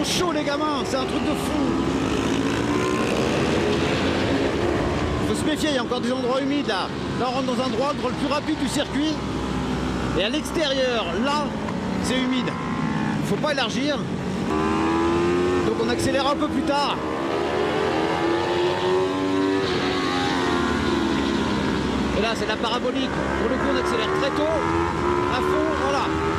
sont chauds les gamins, c'est un truc de fou. Faut se méfier, il y a encore des endroits humides là. Là on rentre dans un endroit le plus rapide du circuit. Et à l'extérieur, là, c'est humide. Il faut pas élargir. Donc on accélère un peu plus tard. Et là c'est la parabolique. Pour le coup on accélère très tôt, à fond, voilà.